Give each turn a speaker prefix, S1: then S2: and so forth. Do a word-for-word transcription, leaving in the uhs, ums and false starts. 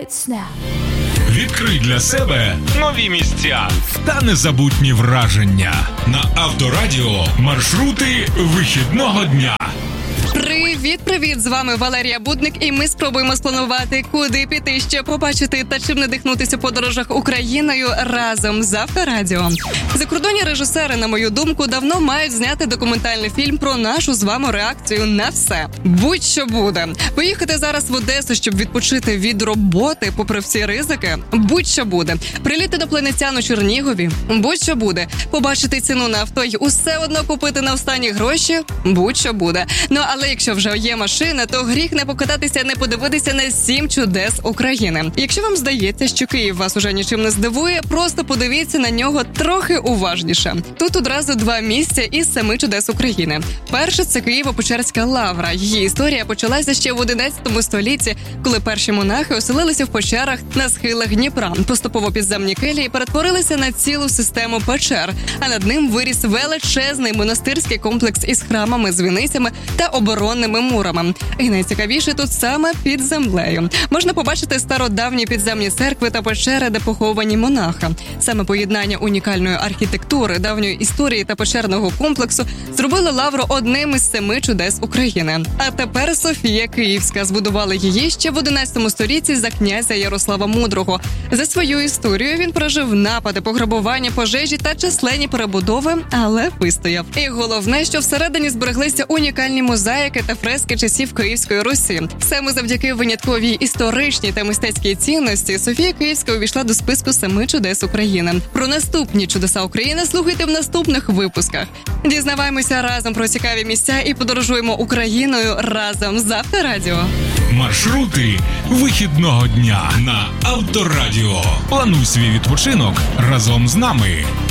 S1: It's now.
S2: Відкрий для себе нові місця та незабутні враження. На Авторадіо маршрути вихідного дня.
S3: Привіт-привіт! З вами Валерія Будник, і ми спробуємо спланувати, куди піти, що побачити та чим надихнутися у подорожах Україною разом з Авторадіо. Закордонні режисери, на мою думку, давно мають зняти документальний фільм про нашу з вами реакцію на все. Будь-що буде. Поїхати зараз в Одесу, щоб відпочити від роботи, попри всі ризики. Будь-що буде. Приліти до Планетян у Чернігові. Будь-що буде. Побачити ціну на авто й усе одно купити на останні гроші. Будь-що буде. Ну, але якщо вже є машина, то гріх не покататися, не подивитися на сім чудес України. Якщо вам здається, що Київ вас уже нічим не здивує, просто подивіться на нього трохи уважніше. Тут одразу два місця із семи чудес України. Перше – це Києво-Печерська лавра. Її історія почалася ще в одинадцятому столітті, коли перші монахи оселилися в печерах на схилах Дніпра. Поступово підземні келії перетворилися на цілу систему печер, а над ним виріс величезний монастирський комплекс із храмами, дзвіницями та оборонними мурами. І найцікавіше тут саме під землею. Можна побачити стародавні підземні церкви та печери, де поховані монахи. Саме поєднання унікальної архітектури, давньої історії та печерного комплексу зробили лавру одним із семи чудес України. А тепер Софія Київська. Збудували її ще в одинадцятому столітті за князя Ярослава Мудрого. За свою історію він пережив напади, пограбування, пожежі та численні перебудови, але вистояв. І головне, що всередині збереглися унікальні мозаїки та фрески часів Київської Русі. Саме завдяки винятковій історичній та мистецькій цінності Софія Київська увійшла до списку семи чудес України. Про наступні чудеса України слухайте в наступних випусках. Дізнаваємося разом про цікаві місця і подорожуємо Україною разом з Авторадіо.
S2: Маршрути вихідного дня на Авторадіо. Плануй свій відпочинок разом з нами.